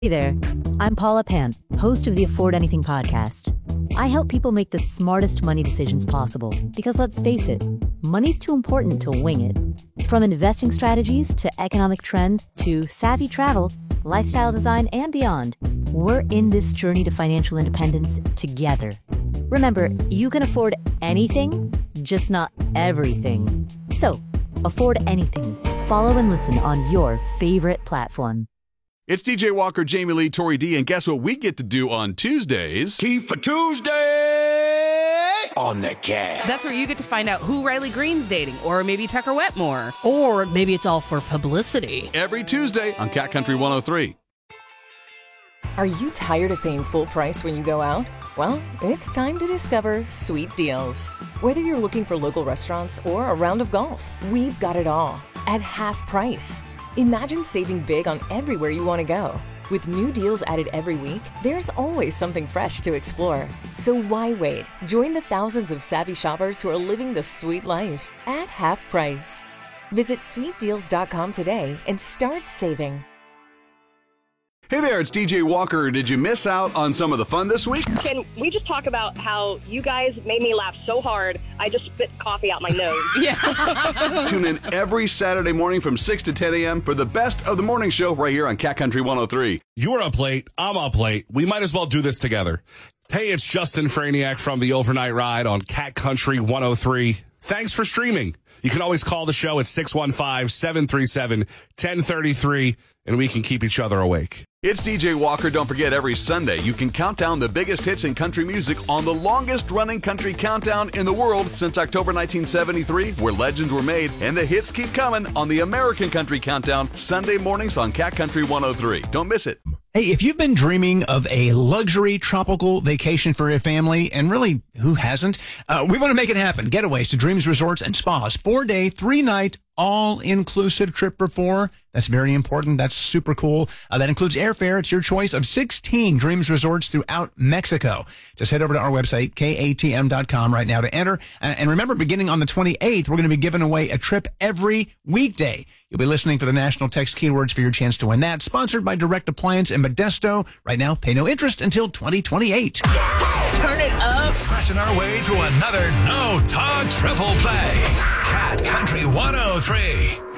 Hey there, I'm Paula Pant, host of the Afford Anything podcast. I help people make the smartest money decisions possible because let's face it, money's too important to wing it. From investing strategies to economic trends to savvy travel, lifestyle design, and beyond, we're in this journey to financial independence together. Remember, you can afford anything, just not everything. So, afford anything. Follow and listen on your favorite platform. It's DJ Walker, Jamie Lee, Tori D, and guess what we get to do on Tuesdays? Tea for Tuesday on the Cat. That's where you get to find out who Riley Green's dating, or maybe Tucker Wetmore. Or maybe it's all for publicity. Every Tuesday on Cat Country 103. Are you tired of paying full price when you go out? Well, it's time to discover Sweet Deals. Whether you're looking for local restaurants or a round of golf, we've got it all at half price. Imagine saving big on everywhere you want to go. With new deals added every week, there's always something fresh to explore. So why wait? Join the thousands of savvy shoppers who are living the sweet life at half price. Visit sweetdeals.com today and start saving. Hey there, it's DJ Walker. Did you miss out on some of the fun this week? Can we just talk about how you guys made me laugh so hard, I just spit coffee out my nose? Yeah. Tune in every Saturday morning from 6 to 10 a.m. for the best of the morning show right here on Cat Country 103. You're up late. I'm up late. We might as well do this together. Hey, it's Justin Franiak from the Overnight Ride on Cat Country 103. Thanks for streaming. You can always call the show at 615-737-1033, and we can keep each other awake. It's DJ Walker. Don't forget, every Sunday you can count down the biggest hits in country music on the longest-running country countdown in the world since October 1973, where legends were made, and the hits keep coming on the American Country Countdown, Sunday mornings on Cat Country 103. Don't miss it. Hey, if you've been dreaming of a luxury tropical vacation for your family, and really, who hasn't? We want to make it happen. Getaways to Dreams Resorts and Spas. 4-day, 3-night, all-inclusive trip for 4. That's very important. That's super cool. That includes airfare. It's your choice of 16 Dreams Resorts throughout Mexico. Just head over to our website, katm.com, right now to enter. And remember, beginning on the 28th, we're going to be giving away a trip every weekday. You'll be listening for the national text keywords for your chance to win that. Sponsored by Direct Appliance and Modesto. Right now, pay no interest until 2028. Turn it up. Scratching our way through another No Talk Triple Play. Cat Country 103.